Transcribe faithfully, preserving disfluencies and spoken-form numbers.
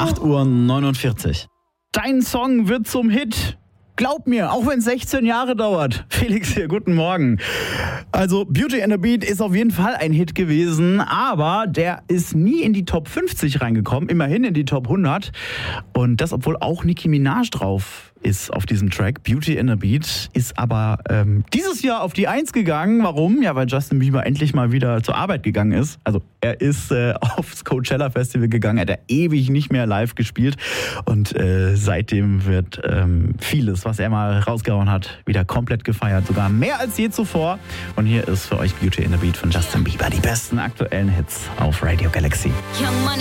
acht Uhr neunundvierzig. Dein Song wird zum Hit. Glaub mir, auch wenn es sechzehn Jahre dauert. Felix hier, guten Morgen. Also Beauty and the Beat ist auf jeden Fall ein Hit gewesen, aber der ist nie in die Top fünfzig reingekommen, immerhin in die Top hundert. Und das, obwohl auch Nicki Minaj drauf ist auf diesem Track. Beauty and the Beat ist aber ähm, dieses Jahr auf die eins gegangen. Warum? Ja, weil Justin Bieber endlich mal wieder zur Arbeit gegangen ist. Also er ist äh, aufs Coachella Festival gegangen, er hat ja ewig nicht mehr live gespielt und äh, seitdem wird ähm, vieles, was er mal rausgehauen hat, wieder komplett gefeiert. Sogar mehr als je zuvor. Und hier ist für euch Beauty and the Beat von Justin Bieber. Die besten aktuellen Hits auf Radio Galaxy. Young Money.